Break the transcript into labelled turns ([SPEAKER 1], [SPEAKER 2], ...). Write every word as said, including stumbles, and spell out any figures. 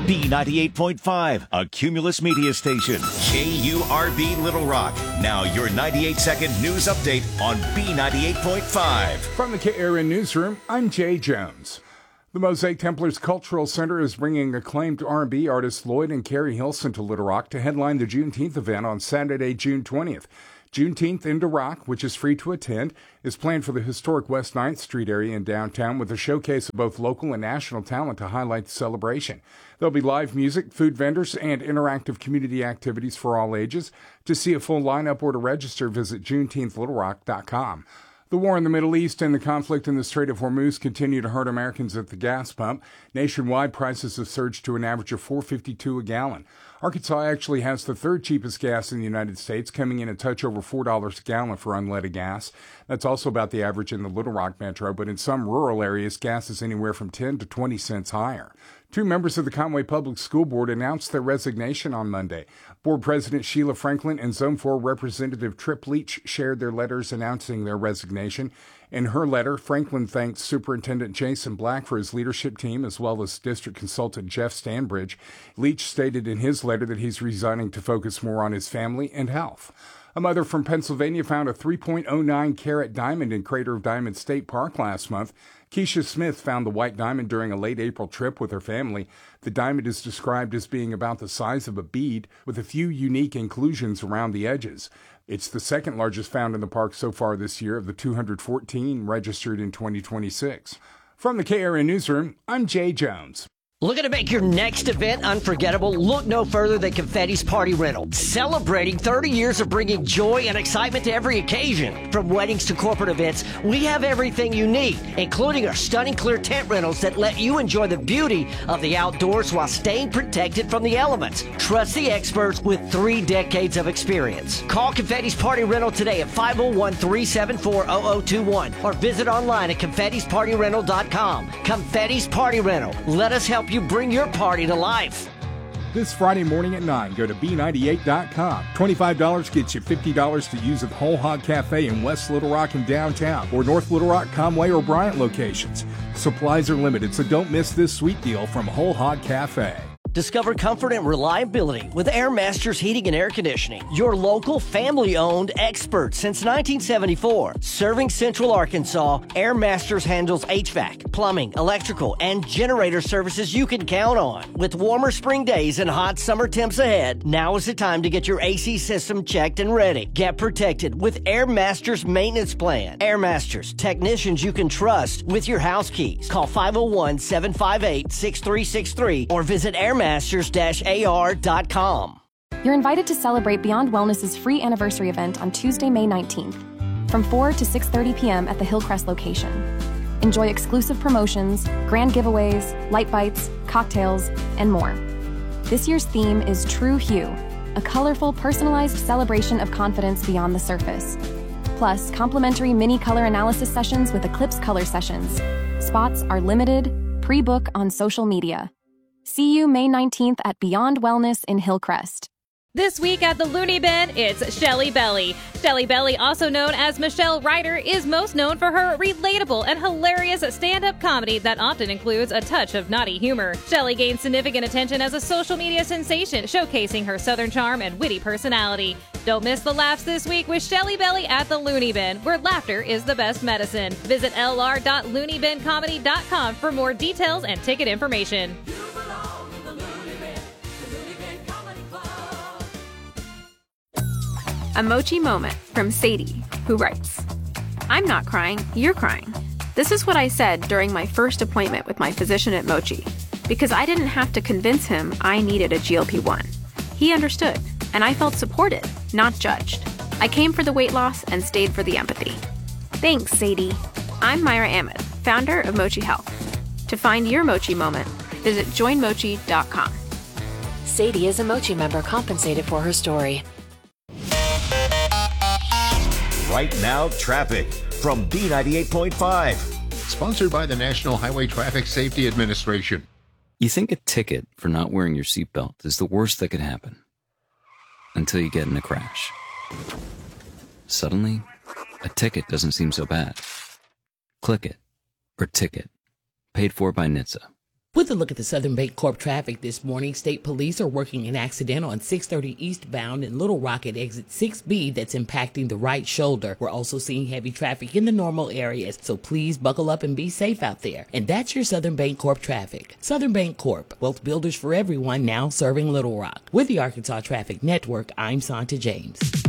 [SPEAKER 1] B ninety-eight point five, a Cumulus media station. K U R B Little Rock. Now your ninety-eight second news update on B ninety-eight point five.
[SPEAKER 2] From the K R N Newsroom, I'm Jay Jones. The Mosaic Templars Cultural Center is bringing acclaimed R and B artists Lloyd and Carrie Hilson to Little Rock to headline the Juneteenth event on Saturday, June twentieth. Juneteenth into Rock, which is free to attend, is planned for the historic West ninth Street area in downtown with a showcase of both local and national talent to highlight the celebration. There'll be live music, food vendors, and interactive community activities for all ages. To see a full lineup or to register, visit juneteenth little rock dot com. The war in the Middle East and the conflict in the Strait of Hormuz continue to hurt Americans at the gas pump. Nationwide, prices have surged to an average of four dollars and fifty-two cents a gallon. Arkansas actually has the third cheapest gas in the United States, coming in a touch over four dollars a gallon for unleaded gas. That's also about the average in the Little Rock metro, but in some rural areas, gas is anywhere from ten to twenty cents higher. Two members of the Conway Public School Board announced their resignation on Monday. Board President Sheila Franklin and Zone four Representative Trip Leach shared their letters announcing their resignation. In her letter, Franklin thanked Superintendent Jason Black for his leadership team, as well as District Consultant Jeff Stanbridge. Leach stated in his letter that he's resigning to focus more on his family and health. A mother from Pennsylvania found a three point oh nine carat diamond in Crater of Diamond State Park last month. Keisha Smith found the white diamond during a late April trip with her family. The diamond is described as being about the size of a bead, with a few unique inclusions around the edges. It's the second largest found in the park so far this year of the two hundred fourteen registered in twenty twenty-six. From the K R N Newsroom, I'm Jay Jones.
[SPEAKER 3] Looking to make your next event unforgettable? Look no further than Confetti's Party Rental. Celebrating thirty years of bringing joy and excitement to every occasion. From weddings to corporate events, we have everything you need, including our stunning clear tent rentals that let you enjoy the beauty of the outdoors while staying protected from the elements. Trust the experts with three decades of experience. Call Confetti's Party Rental today at five oh one, three seven four, oh oh two one or visit online at confettis party rental dot com. Confetti's Party Rental. Let us help you bring your party to life.
[SPEAKER 2] This Friday morning at nine, go to B ninety-eight dot com. twenty-five dollars gets you fifty dollars to use at Whole Hog Cafe in West Little Rock and downtown, or North Little Rock, Conway, or Bryant locations. Supplies are limited, so don't miss this sweet deal from Whole Hog Cafe.
[SPEAKER 3] Discover comfort and reliability with Air Masters Heating and Air Conditioning. Your local, family-owned expert since nineteen seventy-four. Serving Central Arkansas, Air Masters handles H V A C, plumbing, electrical, and generator services you can count on. With warmer spring days and hot summer temps ahead, now is the time to get your A C system checked and ready. Get protected with Air Masters Maintenance Plan. Air Masters, technicians you can trust with your house keys. Call five oh one, seven five eight, six three six three or visit air masters dash a r dot com.
[SPEAKER 4] You're invited to celebrate Beyond Wellness's free anniversary event on Tuesday, May nineteenth, from four to six thirty p.m. at the Hillcrest location. Enjoy exclusive promotions, grand giveaways, light bites, cocktails, and more. This year's theme is True Hue, a colorful, personalized celebration of confidence beyond the surface. Plus, complimentary mini color analysis sessions with Eclipse Color Sessions. Spots are limited. Pre-book on social media. See you May nineteenth at Beyond Wellness in Hillcrest.
[SPEAKER 5] This week at the Looney Bin, it's Shelly Belly. Shelly Belly, also known as Michelle Ryder, is most known for her relatable and hilarious stand-up comedy that often includes a touch of naughty humor. Shelly gained significant attention as a social media sensation, showcasing her southern charm and witty personality. Don't miss the laughs this week with Shelly Belly at the Looney Bin, where laughter is the best medicine. Visit l r dot looney bin comedy dot com for more details and ticket information.
[SPEAKER 6] A Mochi moment from Sadie, who writes, I'm not crying, you're crying. This is what I said during my first appointment with my physician at Mochi, because I didn't have to convince him I needed a G L P one. He understood, and I felt supported, not judged. I came for the weight loss and stayed for the empathy. Thanks, Sadie. I'm Myra Ahmed, founder of Mochi Health. To find your Mochi moment, visit join mochi dot com.
[SPEAKER 7] Sadie is a Mochi member compensated for her story.
[SPEAKER 1] Right now, traffic from B ninety-eight point five.
[SPEAKER 8] Sponsored by the National Highway Traffic Safety Administration.
[SPEAKER 9] You think a ticket for not wearing your seatbelt is the worst that could happen. Until you get in a crash. Suddenly, a ticket doesn't seem so bad. Click it, or ticket. Paid for by N H T S A.
[SPEAKER 10] With a look at the Southern Bancorp traffic this morning, state police are working an accident on six thirty eastbound in Little Rock at exit six B that's impacting the right shoulder. We're also seeing heavy traffic in the normal areas, so please buckle up and be safe out there. And that's your Southern Bancorp traffic. Southern Bancorp, wealth builders for everyone, now serving Little Rock. With the Arkansas Traffic Network, I'm Santa James.